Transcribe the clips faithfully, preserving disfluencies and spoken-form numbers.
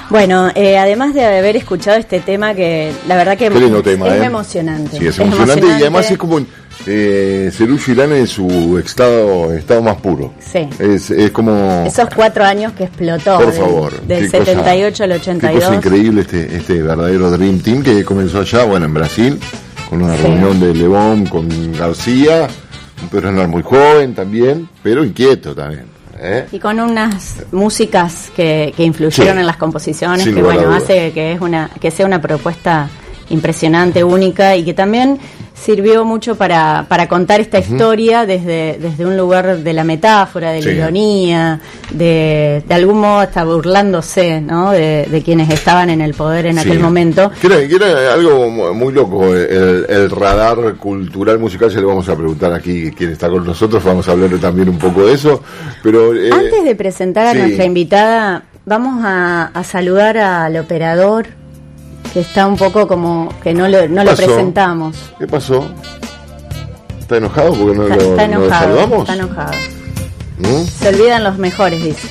Bueno, eh, además de haber escuchado este tema, que la verdad que es, tema, es ¿eh? emocionante. Sí, es, es emocionante, emocionante y además es como eh, Serú Girán en su estado estado más puro. Sí. Es, es como... Esos cuatro años que explotó. Por favor. Del, del setenta y ocho al ochenta y dos. Qué cosa increíble este, este verdadero Dream Team que comenzó allá, bueno, en Brasil, con una sí. reunión de Lebón con García, un personal muy joven también, pero inquieto también. ¿Eh? Y con unas músicas que, que influyeron sí, en las composiciones, que bueno, hace que es una que sea una propuesta impresionante, única, y que también sirvió mucho para, para contar esta uh-huh. historia desde, desde un lugar de la metáfora, de la sí. ironía, de, de algún modo hasta burlándose, ¿no? de, de quienes estaban en el poder en sí. aquel momento. Que era, que era algo muy loco, el, el radar cultural musical, ya le vamos a preguntar aquí quién está con nosotros, vamos a hablar también un poco de eso. Pero eh, antes de presentar a sí. nuestra invitada, vamos a, a saludar al operador, que está un poco como que no lo, no lo presentamos. ¿Qué pasó? ¿Está enojado porque no, está, lo, está enojado, no lo saludamos? Está enojado. ¿Mm? Se olvidan los mejores, dice.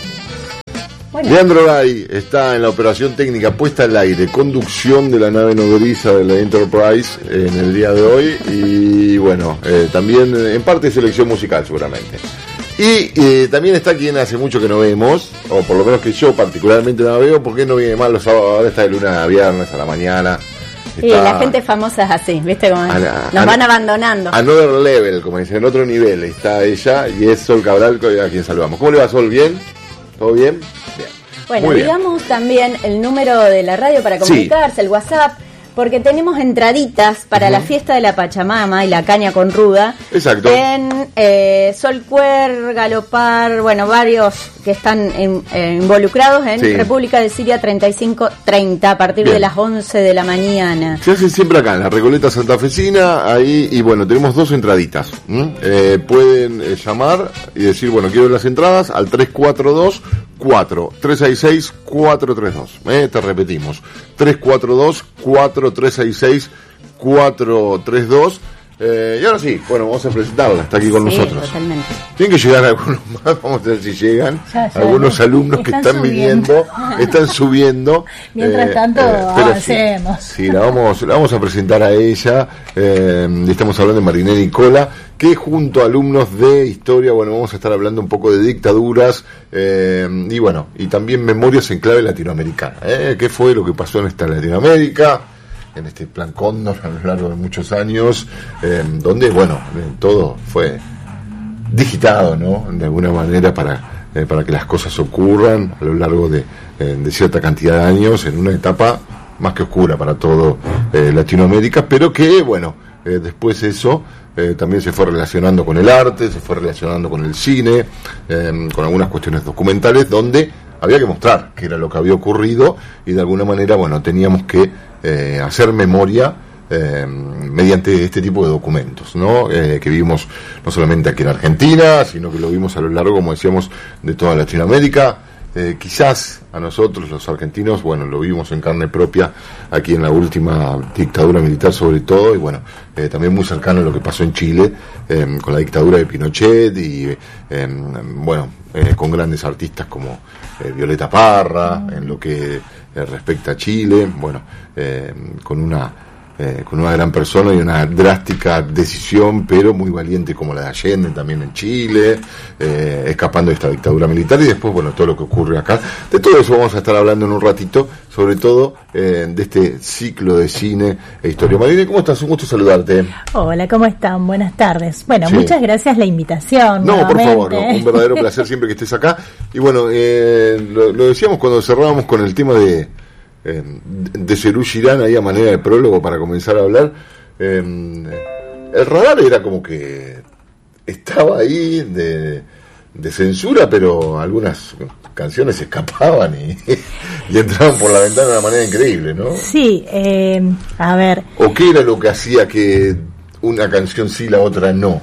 Bueno. Leandro Gay está en la operación técnica puesta al aire, conducción de la nave nodriza de la Enterprise en el día de hoy y bueno, eh, también en parte selección musical seguramente. Y eh, también está quien hace mucho que no vemos, o por lo menos que yo particularmente no veo, porque no viene mal los sábados, ahora está de lunes a viernes a la mañana. Está, y la gente famosa es así, ¿viste? Como a, nos a, van abandonando. Another level, como dicen, en otro nivel está ella, y es Sol Cabral, a quien saludamos. ¿Cómo le va, Sol? ¿Bien? ¿Todo bien? Bien. Bueno, muy digamos bien. También el número de la radio para comunicarse, sí. el WhatsApp, porque tenemos entraditas para uh-huh. la fiesta de la Pachamama y la caña con ruda. Exacto. En eh, Solcuer, Galopar, bueno, varios que están en, eh, involucrados en sí. República de Siria treinta y cinco treinta a partir Bien. de las once de la mañana. Se hacen siempre acá en la Recoleta santafesina, ahí, y bueno, tenemos dos entraditas. Eh, pueden eh, llamar y decir, bueno, quiero las entradas al tres cuatro dos cuatro tres seis seis cuatro tres dos. Eh, te repetimos, tres cuatro dos cuatro tres seis seis cuatro tres dos. Eh, y ahora sí, bueno, vamos a presentarla, está aquí con sí, nosotros. Totalmente. Tienen que llegar algunos más, vamos a ver si llegan. Ya, ya, algunos alumnos están que están subiendo. viniendo, están subiendo. Mientras eh, tanto, eh, avancemos. Sí, sí, la vamos, la vamos a presentar a ella. Eh, estamos hablando de Marinela Nicola, que junto a alumnos de historia, bueno, vamos a estar hablando un poco de dictaduras eh, y bueno, y también memorias en clave latinoamericana. ¿eh? ¿Qué fue lo que pasó en esta Latinoamérica? En este plan Cóndor a lo largo de muchos años, eh, donde, bueno, eh, todo fue digitado, ¿no? De alguna manera para, eh, para que las cosas ocurran a lo largo de, eh, de cierta cantidad de años, en una etapa más que oscura para todo eh, Latinoamérica, pero que, bueno, eh, después eso eh, también se fue relacionando con el arte, se fue relacionando con el cine, eh, con algunas cuestiones documentales, donde había que mostrar qué era lo que había ocurrido y de alguna manera, bueno, teníamos que eh, hacer memoria eh, mediante este tipo de documentos, ¿no? Eh, que vivimos no solamente aquí en Argentina, sino que lo vimos a lo largo, como decíamos, de toda Latinoamérica. Eh, quizás a nosotros, los argentinos, bueno, lo vimos en carne propia aquí en la última dictadura militar sobre todo, y bueno, eh, también muy cercano a lo que pasó en Chile eh, con la dictadura de Pinochet y, eh, bueno, eh, con grandes artistas como eh, Violeta Parra, en lo que eh, respecta a Chile, bueno, eh, con una Eh, con una gran persona y una drástica decisión, pero muy valiente como la de Allende también en Chile, eh, escapando de esta dictadura militar y después, bueno, todo lo que ocurre acá. De todo eso vamos a estar hablando en un ratito, sobre todo eh, de este ciclo de cine e historia. Marina, ¿cómo estás? Un gusto saludarte. Hola, ¿cómo están? Buenas tardes. Bueno, sí. muchas gracias la invitación. No, nuevamente. por favor, no, un verdadero placer siempre que estés acá. Y bueno, eh, lo, lo decíamos cuando cerrábamos con el tema de Eh, de Serú Girán, ahí a manera de prólogo para comenzar a hablar. Eh, el radar era como que estaba ahí de, de censura, pero algunas canciones se escapaban y, y entraban por la ventana de una manera increíble, ¿no? Sí, eh, a ver. ¿O qué era lo que hacía que una canción sí, la otra no?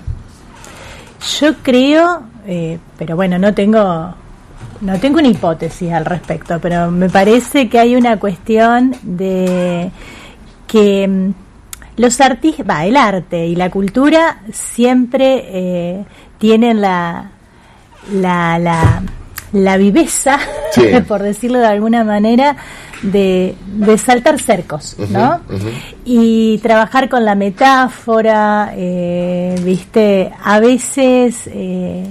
Yo creo, eh, pero bueno, no tengo... No tengo una hipótesis al respecto, pero me parece que hay una cuestión de que mmm, los artistas, va, el arte y la cultura siempre eh, tienen la la la, la viveza, sí. por decirlo de alguna manera, de, de saltar cercos, ¿no? Uh-huh, uh-huh. Y trabajar con la metáfora, eh, viste, a veces eh,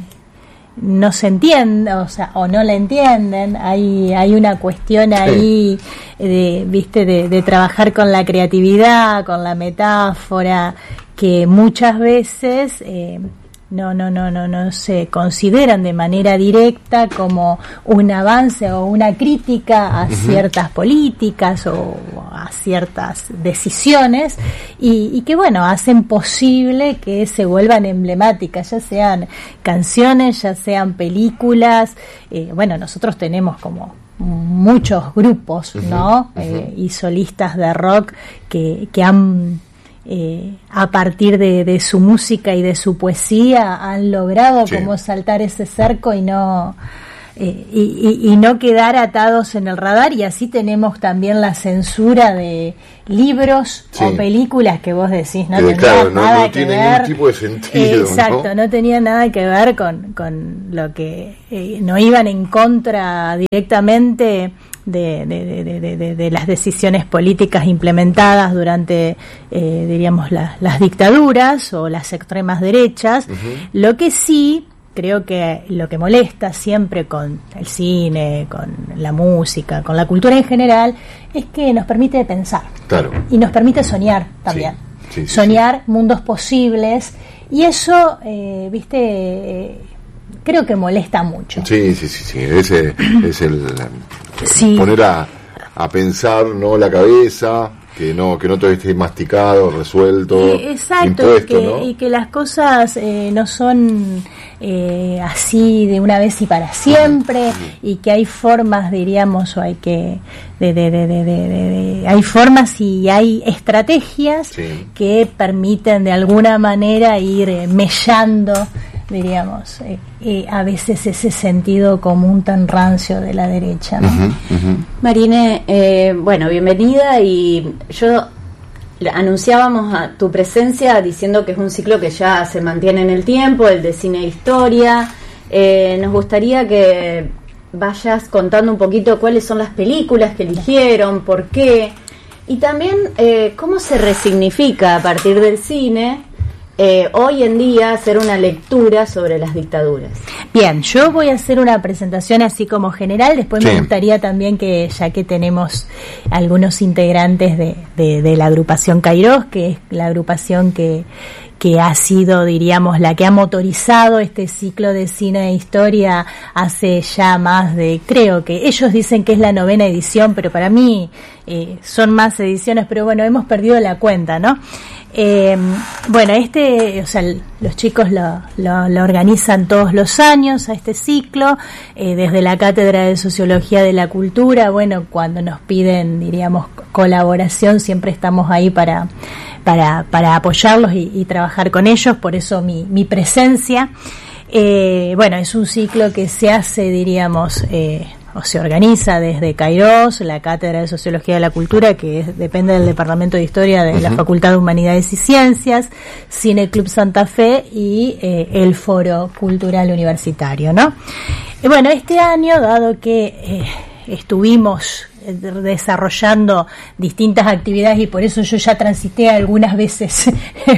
no se entiende, o sea, o no la entienden, hay, hay una cuestión ahí, sí. de, viste, de, de trabajar con la creatividad, con la metáfora, que muchas veces eh, no, no, no, no, no se consideran de manera directa como un avance o una crítica a uh-huh. ciertas políticas o a ciertas decisiones y, y que bueno, hacen posible que se vuelvan emblemáticas, ya sean canciones, ya sean películas. Eh, bueno, nosotros tenemos como muchos grupos, ¿no? Uh-huh. Eh, y solistas de rock que, que han Eh, a partir de, de su música y de su poesía han logrado sí. como saltar ese cerco y no eh, y, y, y no quedar atados en el radar, y así tenemos también la censura de libros sí. o películas que vos decís no tenía claro, nada no, no que tiene ver, ningún tipo de sentido, exacto, no, no tenía nada que ver con, con lo que eh, no iban en contra directamente De, de, de, de, de, de las decisiones políticas implementadas durante, eh, diríamos, la, las dictaduras o las extremas derechas. Uh-huh. Lo que sí, creo que lo que molesta siempre con el cine, con la música, con la cultura en general, es que nos permite pensar. Claro. Y nos permite soñar también. Sí, sí, sí, soñar sí. mundos posibles. Y eso, eh, viste... Eh, creo que molesta mucho. Sí, sí, sí, sí. Ese es el sí. poner a, a pensar, ¿no? La cabeza, que no que no todo esté masticado, resuelto, eh, exacto, impuesto, y que, ¿no? y que las cosas eh, no son eh, así de una vez y para siempre, uh-huh. y que hay formas, diríamos, o hay que de, de, de, de, de, de hay formas y hay estrategias sí. que permiten de alguna manera ir eh, mellando, diríamos, eh, eh, a veces ese sentido común tan rancio de la derecha, ¿no? Uh-huh, uh-huh. Marine, eh, bueno, bienvenida, y yo anunciábamos a tu presencia diciendo que es un ciclo que ya se mantiene en el tiempo, el de cine e historia. Eh, nos gustaría que vayas contando un poquito cuáles son las películas que eligieron, por qué, y también eh, cómo se resignifica a partir del cine Eh, hoy en día hacer una lectura sobre las dictaduras. Bien, yo voy a hacer una presentación así como general, después sí. me gustaría también que, ya que tenemos algunos integrantes de, de, de la agrupación Kairos, que es la agrupación que, que ha sido, diríamos, la que ha motorizado este ciclo de cine e historia hace ya más de, creo que ellos dicen que es la novena edición, pero para mí eh, son más ediciones, pero bueno, hemos perdido la cuenta, ¿no? Eh, bueno, este, o sea, los chicos lo, lo, lo organizan todos los años a este ciclo, eh, desde la Cátedra de Sociología de la Cultura. Bueno, cuando nos piden, diríamos, colaboración, siempre estamos ahí para, para, para apoyarlos y, y trabajar con ellos, por eso mi, mi presencia. Eh, bueno, es un ciclo que se hace, diríamos, eh, o se organiza desde Kairos, la Cátedra de Sociología de la Cultura, que es, depende del Departamento de Historia de uh-huh. la Facultad de Humanidades y Ciencias, Cine Club Santa Fe y eh, el Foro Cultural Universitario, ¿no? Y bueno, este año, dado que eh, estuvimos desarrollando distintas actividades y por eso yo ya transité algunas veces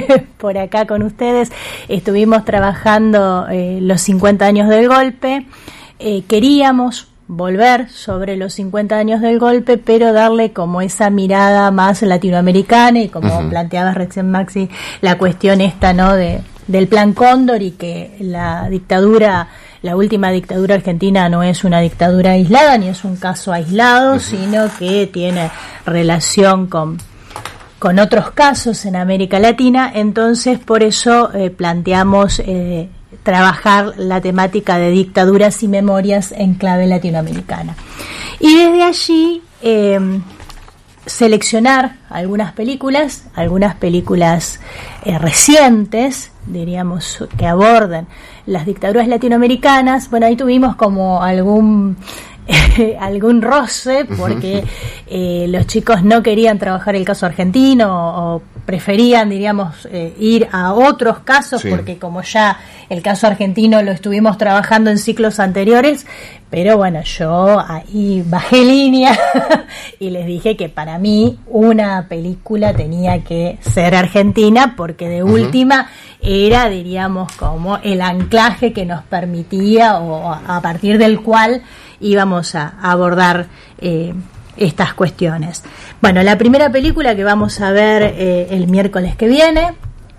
por acá con ustedes, estuvimos trabajando eh, los cincuenta años del golpe, eh, queríamos volver sobre los cincuenta años del golpe, pero darle como esa mirada más latinoamericana y como uh-huh. planteabas recién, Maxi, la cuestión esta, ¿no?, de del Plan Cóndor, y que la dictadura, la última dictadura argentina no es una dictadura aislada ni es un caso aislado, uh-huh. sino que tiene relación con con otros casos en América Latina. Entonces, por eso eh, planteamos eh, trabajar la temática de dictaduras y memorias en clave latinoamericana. Y desde allí eh, seleccionar algunas películas, algunas películas eh, recientes, diríamos, que aborden las dictaduras latinoamericanas. Bueno, ahí tuvimos como algún eh, algún roce, porque eh, los chicos no querían trabajar el caso argentino, o preferían, diríamos, eh, ir a otros casos, sí. porque como ya el caso argentino lo estuvimos trabajando en ciclos anteriores, pero bueno, yo ahí bajé línea y les dije que para mí una película tenía que ser argentina, porque de uh-huh. última era, diríamos, como el anclaje que nos permitía o a partir del cual íbamos a abordar eh, estas cuestiones. Bueno, la primera película que vamos a ver eh, el miércoles que viene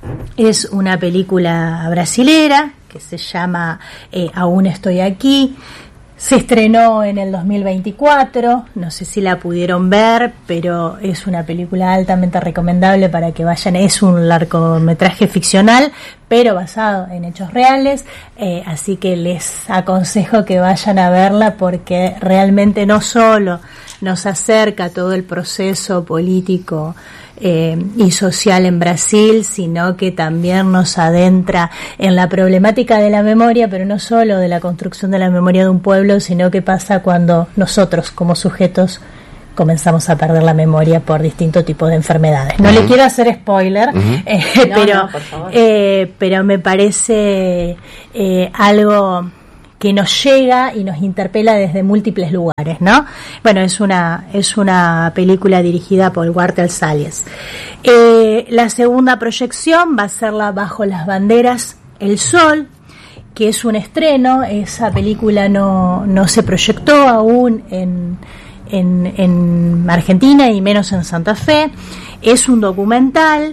es una película brasilera que se llama eh, Aún estoy aquí. Se estrenó en el dos mil veinticuatro, no sé si la pudieron ver, pero es una película altamente recomendable para que vayan. Es un largometraje ficcional, pero basado en hechos reales, eh, así que les aconsejo que vayan a verla, porque realmente no solo nos acerca todo el proceso político Eh, y social en Brasil, sino que también nos adentra en la problemática de la memoria, pero no solo de la construcción de la memoria de un pueblo, sino que pasa cuando nosotros como sujetos comenzamos a perder la memoria por distintos tipos de enfermedades. No uh-huh. le quiero hacer spoiler, uh-huh. eh, no, pero no, por favor. Eh, pero me parece eh, algo que nos llega y nos interpela desde múltiples lugares, ¿no? Bueno, es una es una película dirigida por Walter Salles. Eh, la segunda proyección va a ser la Bajo las banderas, El Sol, que es un estreno. Esa película no no se proyectó aún en en, en Argentina y menos en Santa Fe. Es un documental.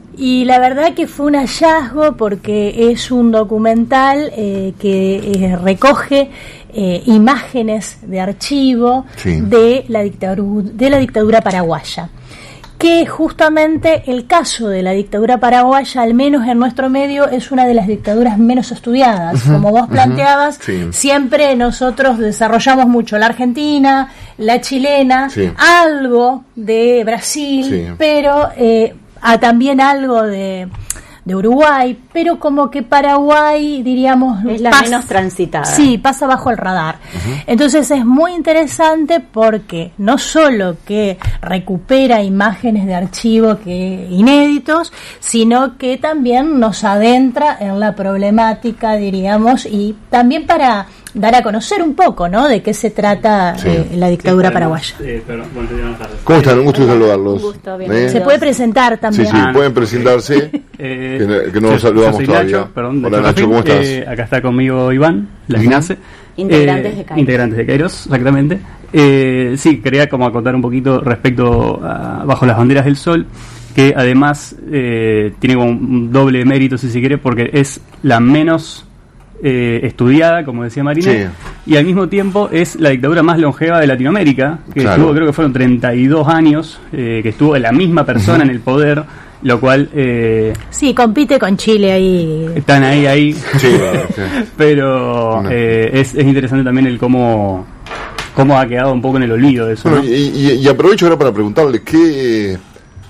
Y la verdad que fue un hallazgo, porque es un documental eh, que eh, recoge eh, imágenes de archivo sí. de la dictadura, de la dictadura paraguaya. Que justamente el caso de la dictadura paraguaya, al menos en nuestro medio, es una de las dictaduras menos estudiadas. Uh-huh, Como vos uh-huh, planteabas, sí. siempre nosotros desarrollamos mucho la Argentina, la chilena, sí. algo de Brasil, sí. pero... Eh, a también algo de, de Uruguay, pero como que Paraguay, diríamos, es la pasa, menos transitada. Sí, pasa bajo el radar. Uh-huh. Entonces es muy interesante, porque no solo que recupera imágenes de archivo que inéditos, sino que también nos adentra en la problemática, diríamos, y también para dar a conocer un poco, ¿no?, de qué se trata sí. eh, la dictadura sí, paraguaya. Eh, perdón, bueno, ¿cómo están? Un gusto saludarlos. Un gusto, ¿Eh? Se puede presentar también. Sí, sí, ah, pueden presentarse. eh, que, que no nos saludamos todavía. Nacho, perdón, Hola Nacho, ¿cómo estás? Eh, acá está conmigo Iván, la Ignace. Integrantes eh, de Kairos. Integrantes de Kairos, exactamente. Eh, sí, quería como acotar un poquito respecto a Bajo las banderas del Sol, que además eh, tiene como un doble mérito, si se quiere, porque es la menos... Eh, estudiada, como decía Mariné, sí. y al mismo tiempo es la dictadura más longeva de Latinoamérica, que claro. estuvo, creo que fueron treinta y dos años, eh, que estuvo la misma persona uh-huh. en el poder, lo cual... Eh, sí, compite con Chile ahí. Están ahí, ahí. Sí, sí. Pero no. eh, es, es interesante también el cómo, cómo ha quedado un poco en el olvido de eso. Bueno, ¿no? y, y, y aprovecho ahora para preguntarle qué...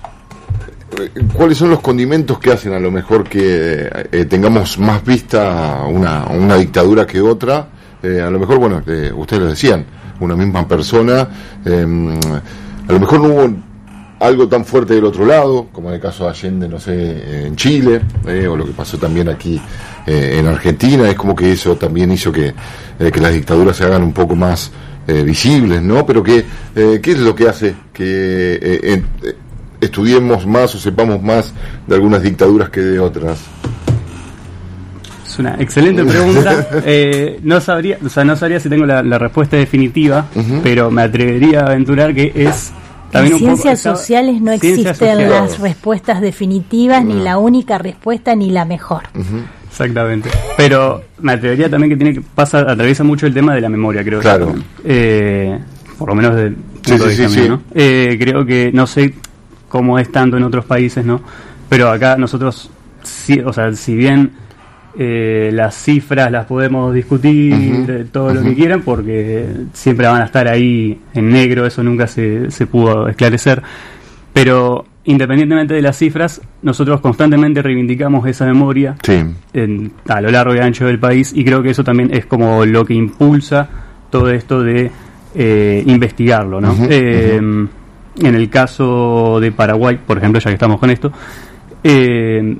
¿Cuáles son los condimentos que hacen a lo mejor que eh, tengamos más vista una, una dictadura que otra? Eh, a lo mejor, bueno, eh, ustedes lo decían, una misma persona, eh, a lo mejor no hubo algo tan fuerte del otro lado, como en el caso de Allende, no sé, en Chile, eh, o lo que pasó también aquí eh, en Argentina. Es como que eso también hizo que, eh, que las dictaduras se hagan un poco más eh, visibles, ¿no? Pero que, eh, ¿qué es lo que hace que... Eh, eh, estudiemos más o sepamos más de algunas dictaduras que de otras? Es una excelente pregunta. eh, no sabría, o sea, no sabría si tengo la, la respuesta definitiva, uh-huh. pero me atrevería a aventurar que es también en un ciencias poco, sociales no existen sociales. las respuestas definitivas, no. ni la única respuesta ni la mejor. Uh-huh. Exactamente. Pero me atrevería también que tiene que pasa atraviesa mucho el tema de la memoria, creo. Claro. Eh, por lo menos de sí, sí, sí, sí. ¿no? Eh, creo que no sé como es tanto en otros países, ¿no? Pero acá nosotros, sí, o sea, si bien eh, las cifras las podemos discutir, uh-huh. de todo uh-huh. lo que quieran, porque siempre van a estar ahí en negro, eso nunca se, se pudo esclarecer, pero independientemente de las cifras, nosotros constantemente reivindicamos esa memoria sí. en, a lo largo y ancho del país, y creo que eso también es como lo que impulsa todo esto de eh, investigarlo, ¿no? Uh-huh. Eh, uh-huh. en el caso de Paraguay, por ejemplo, ya que estamos con esto, eh,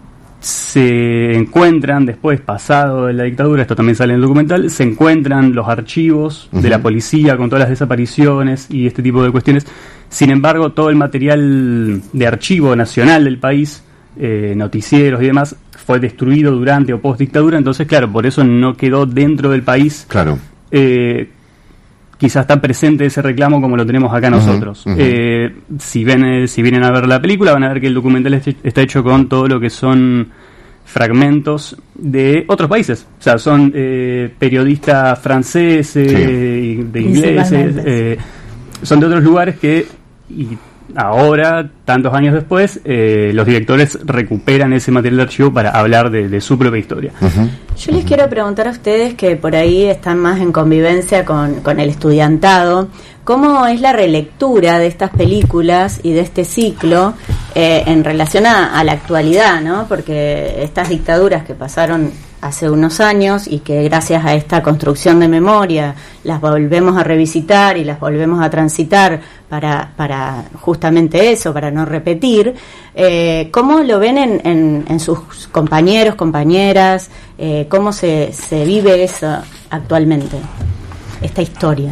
se encuentran después, pasado de la dictadura, esto también sale en el documental, se encuentran los archivos uh-huh. de la policía con todas las desapariciones y este tipo de cuestiones. Sin embargo, todo el material de archivo nacional del país, eh, noticieros y demás, fue destruido durante o post dictadura. Entonces, claro, por eso no quedó dentro del país. Claro. Eh, quizás tan presente ese reclamo como lo tenemos acá nosotros. Uh-huh, uh-huh. Eh, si ven, eh, si vienen a ver la película, van a ver que el documental est- está hecho con todo lo que son fragmentos de otros países. O sea, son eh, periodistas franceses, sí. de ingleses, eh, son de otros lugares que, y ahora, tantos años después, eh, los directores recuperan ese material de archivo para hablar de, de su propia historia. Uh-huh. Yo les quiero preguntar a ustedes, que por ahí están más en convivencia con, con el estudiantado, ¿cómo es la relectura de estas películas y de este ciclo eh, en relación a, a la actualidad, ¿no? Porque estas dictaduras que pasaron hace unos años y que gracias a esta construcción de memoria las volvemos a revisitar y las volvemos a transitar para, para justamente eso, para no repetir, eh, ¿cómo lo ven en, en, en sus compañeros, compañeras? Eh, ¿Cómo se, se vive eso actualmente, esta historia?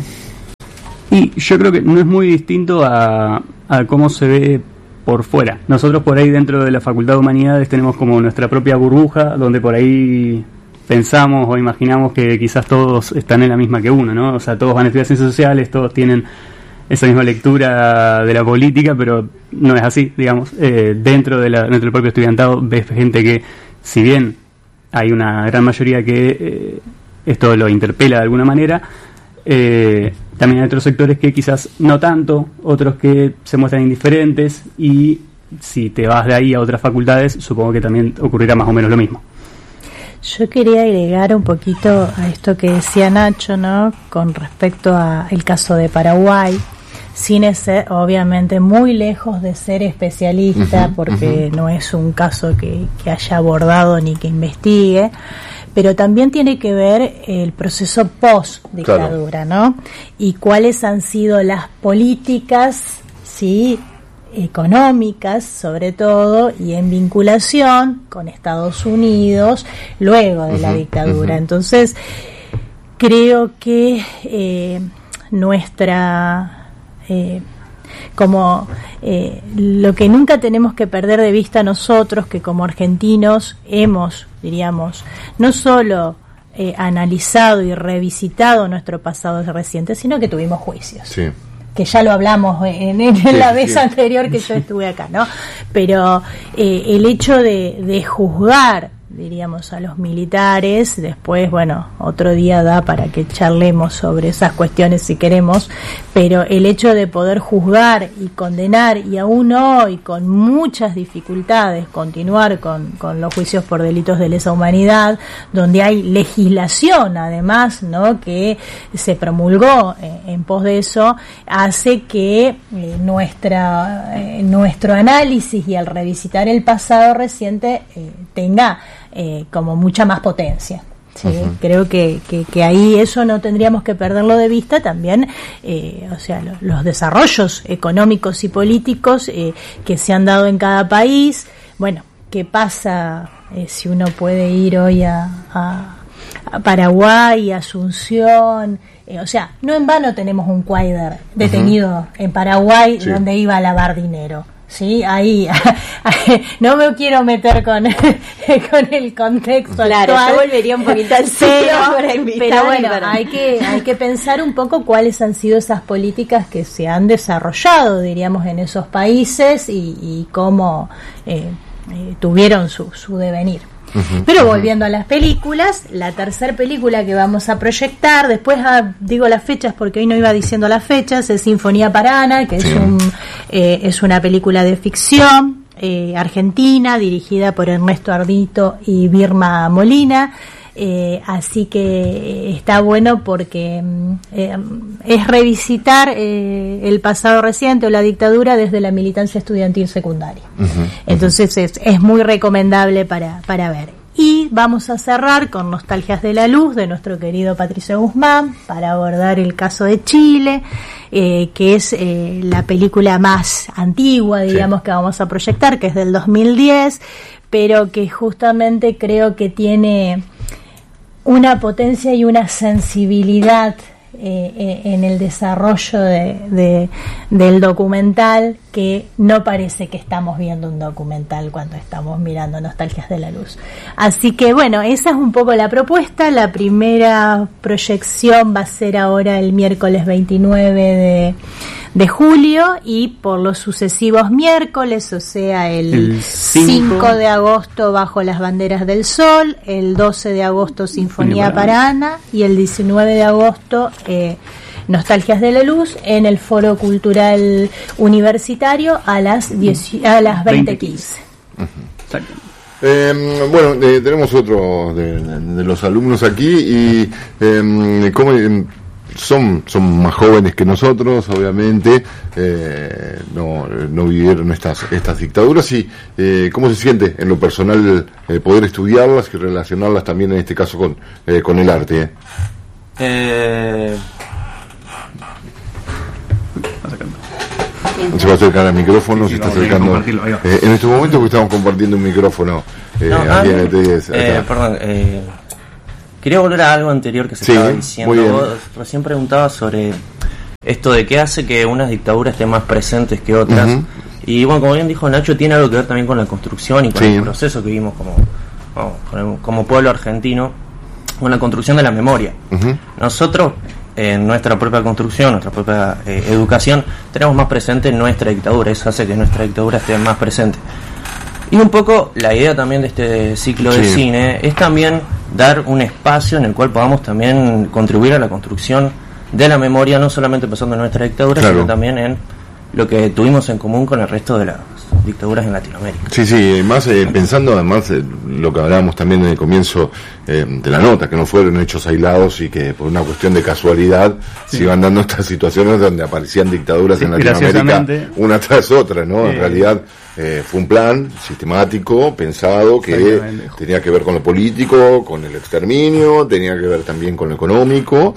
Y yo creo que no es muy distinto a, a cómo se ve por fuera. Nosotros por ahí dentro de la Facultad de Humanidades tenemos como nuestra propia burbuja, donde por ahí pensamos o imaginamos que quizás todos están en la misma que uno, ¿no? O sea, todos van a estudiar ciencias sociales, todos tienen esa misma lectura de la política, pero no es así, digamos. Eh, dentro, de la, dentro del propio estudiantado ves gente que, si bien hay una gran mayoría que eh, esto lo interpela de alguna manera, eh, también hay otros sectores que quizás no tanto, otros que se muestran indiferentes, y si te vas de ahí a otras facultades, supongo que también ocurrirá más o menos lo mismo. Yo quería agregar un poquito a esto que decía Nacho, ¿no? Con respecto al caso de Paraguay, sin ser, obviamente, muy lejos de ser especialista, uh-huh, porque uh-huh. no es un caso que, que haya abordado ni que investigue, pero también tiene que ver el proceso post-dictadura, claro. ¿no? Y cuáles han sido las políticas, ¿sí?, económicas, sobre todo, y en vinculación con Estados Unidos luego de uh-huh, la dictadura. Uh-huh. Entonces, creo que eh, nuestra... Eh, como eh, lo que nunca tenemos que perder de vista nosotros, que como argentinos hemos, diríamos, no solo eh, analizado y revisitado nuestro pasado reciente, sino que tuvimos juicios. Sí. Que ya lo hablamos en, en sí, la vez sí. anterior que yo estuve acá, ¿no? Pero eh, el hecho de, de juzgar, diríamos, a los militares, después, bueno, otro día da para que charlemos sobre esas cuestiones si queremos, pero el hecho de poder juzgar y condenar, y aún hoy con muchas dificultades continuar con, con los juicios por delitos de lesa humanidad, donde hay legislación además, ¿no?, que se promulgó eh, en pos de eso, hace que eh, nuestra eh, nuestro análisis y al revisitar el pasado reciente eh, tenga Eh, como mucha más potencia, ¿sí? Uh-huh. Creo que, que, que ahí eso no tendríamos que perderlo de vista también, eh, o sea, lo, los desarrollos económicos y políticos eh, que se han dado en cada país. Bueno, ¿qué pasa eh, si uno puede ir hoy a, a, a Paraguay, Asunción? Eh, o sea, no en vano tenemos un Cuader detenido uh-huh. en Paraguay, sí. donde iba a lavar dinero. Sí, ahí no me quiero meter con con el contexto claro, actual. Yo volvería un poquito al cielo para invitar. Pero bueno, para... hay que hay que pensar un poco cuáles han sido esas políticas que se han desarrollado, diríamos, en esos países y, y cómo eh, eh, tuvieron su, su devenir. Uh-huh, Pero volviendo uh-huh. a las películas, la tercera película que vamos a proyectar, después ah, digo las fechas porque hoy no iba diciendo las fechas, es Sinfonía para Ana, que sí. es un eh, es una película de ficción eh, argentina, dirigida por Ernesto Ardito y Birma Molina. Eh, así que está bueno porque eh, es revisitar eh, el pasado reciente o la dictadura desde la militancia estudiantil secundaria. Uh-huh, uh-huh. Entonces es, es muy recomendable para, para ver. Y vamos a cerrar con Nostalgias de la Luz, de nuestro querido Patricio Guzmán, para abordar el caso de Chile, eh, que es eh, la película más antigua, digamos, sí, que vamos a proyectar, que es del dos mil diez, pero que justamente creo que tiene una potencia y una sensibilidad Eh, en el desarrollo de, de, del documental, que no parece que estamos viendo un documental cuando estamos mirando Nostalgias de la Luz. Así que bueno, esa es un poco la propuesta. La primera proyección va a ser ahora el miércoles veintinueve de, de julio, y por los sucesivos miércoles, o sea, el, el cinco de agosto Bajo las Banderas del Sol, el doce de agosto Sinfonía para Ana, y el diecinueve de agosto Eh, Nostalgias de la Luz en el Foro Cultural Universitario a las diez, a las veinte quince. Uh-huh. Eh, bueno, eh, tenemos otro de, de los alumnos aquí, y eh, ¿cómo, eh, son son más jóvenes que nosotros, obviamente, eh, no no vivieron estas estas dictaduras, y eh, ¿cómo se siente en lo personal eh, poder estudiarlas y relacionarlas también en este caso con eh, con el arte? Eh? Eh... Se va a acercar al micrófono, sí, se está acercando. Eh, en este momento que estamos compartiendo un micrófono eh, no, aquí ah, en el T diez. Eh, perdón, eh, quería volver a algo anterior que se sí, estaba diciendo. Vos recién preguntabas sobre esto de qué hace que unas dictaduras estén más presentes que otras. Uh-huh. Y bueno, como bien dijo Nacho, tiene algo que ver también con la construcción y con sí. el proceso que vivimos como, como, como pueblo argentino, con la construcción de la memoria. Uh-huh. Nosotros, en nuestra propia construcción, nuestra propia eh, educación, tenemos más presente nuestra dictadura. Eso hace que nuestra dictadura esté más presente. Y un poco la idea también de este ciclo de sí. cine es también dar un espacio en el cual podamos también contribuir a la construcción de la memoria, no solamente pensando en nuestra dictadura, claro. sino también en lo que tuvimos en común con el resto de las dictaduras en Latinoamérica. Sí, sí, más eh, pensando además eh, lo que hablábamos también en el comienzo eh, de la nota, que no fueron hechos aislados y que por una cuestión de casualidad sí. se iban dando estas situaciones donde aparecían dictaduras sí, en Latinoamérica una tras otra, ¿no? Eh, en realidad eh, fue un plan sistemático, pensado, que tenía que ver con lo político, con el exterminio, tenía que ver también con lo económico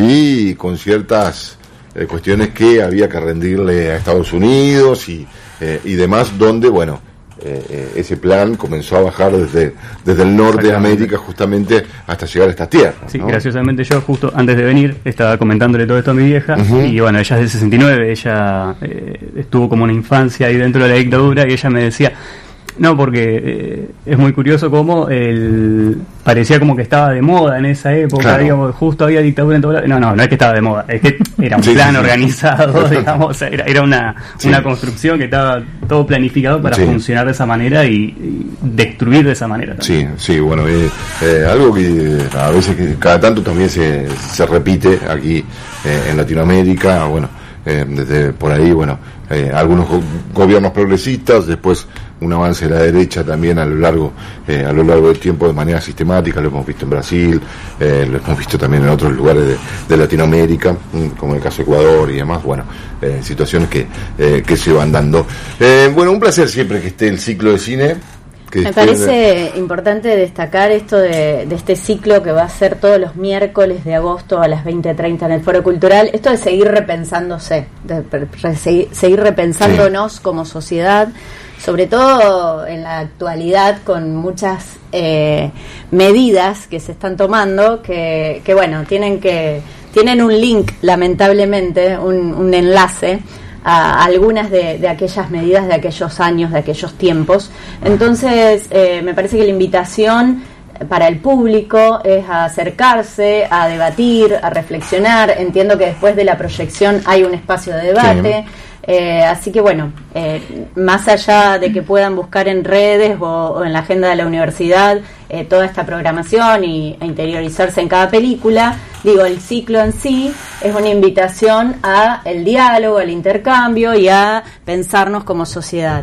y con ciertas eh, cuestiones que había que rendirle a Estados Unidos y Eh, y demás, donde, bueno, eh, eh, ese plan comenzó a bajar desde desde el norte de América justamente hasta llegar a estas tierras, sí, ¿no? Graciosamente yo justo antes de venir estaba comentándole todo esto a mi vieja, uh-huh. y bueno, ella es del sesenta y nueve, ella eh, estuvo como una infancia ahí dentro de la dictadura, y ella me decía, no, porque eh, es muy curioso cómo el, parecía como que estaba de moda en esa época, claro. digamos, justo había dictadura en todo lado. No, no, no es que estaba de moda, es que era un sí, plan sí, organizado, sí. digamos, era, era una, sí. una construcción que estaba todo planificado para sí. funcionar de esa manera y, y destruir de esa manera también. Sí, sí, bueno, eh, eh, algo que a veces que cada tanto también se, se repite aquí eh, en Latinoamérica, bueno, eh, desde por ahí, bueno, eh, algunos go- gobiernos progresistas, después un avance de la derecha también a lo largo eh, a lo largo del tiempo de manera sistemática. Lo hemos visto en Brasil, eh, lo hemos visto también en otros lugares de, de Latinoamérica, como en el caso de Ecuador y demás. Bueno, eh, situaciones que eh, que se van dando. Eh, bueno, un placer siempre que esté el ciclo de cine. Que Me parece de... importante destacar esto de, de este ciclo que va a ser todos los miércoles de agosto a las veinte treinta en el Foro Cultural. Esto de seguir repensándose, de re, seguir, seguir repensándonos sí. como sociedad, sobre todo en la actualidad, con muchas eh, medidas que se están tomando que, que bueno, tienen que tienen un link, lamentablemente, un, un enlace a algunas de, de aquellas medidas de aquellos años, de aquellos tiempos. Entonces, eh, me parece que la invitación para el público es a acercarse, a debatir, a reflexionar. Entiendo que después de la proyección hay un espacio de debate. Sí. Eh, así que bueno, eh, más allá de que puedan buscar en redes o, o en la agenda de la universidad eh, toda esta programación y, e interiorizarse en cada película, digo, el ciclo en sí es una invitación a el diálogo, al intercambio y a pensarnos como sociedad.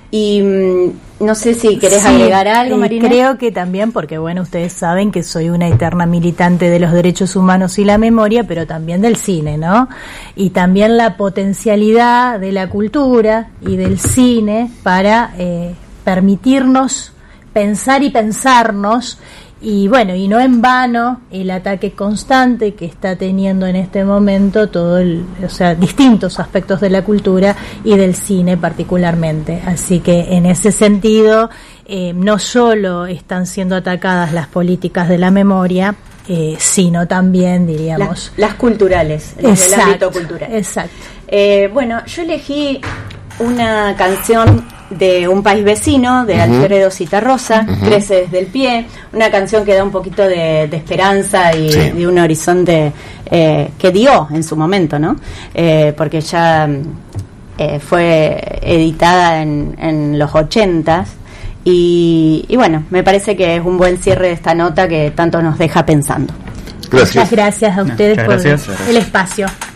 Y mmm, no sé si querés sí, agregar algo, Marina. Creo que también, porque bueno, ustedes saben que soy una eterna militante de los derechos humanos y la memoria, pero también del cine, ¿no? Y también la potencialidad de la cultura y del cine para eh, permitirnos pensar y pensarnos. Y bueno, y no en vano el ataque constante que está teniendo en este momento todo el, o sea, distintos aspectos de la cultura y del cine particularmente. Así que en ese sentido, eh, no solo están siendo atacadas las políticas de la memoria, eh, sino también, diríamos, las, las culturales, las del ámbito cultural. Exacto. Eh, bueno, yo elegí una canción de un país vecino, de uh-huh. Alfredo Zitarrosa, uh-huh. Crece desde el pie, una canción que da un poquito de, de esperanza y sí. de un horizonte eh, que dio en su momento, ¿no? Eh, porque ya eh, fue editada en, en los ochentas y, y bueno, me parece que es un buen cierre de esta nota que tanto nos deja pensando. Gracias. Muchas gracias a ustedes no, por gracias. el espacio.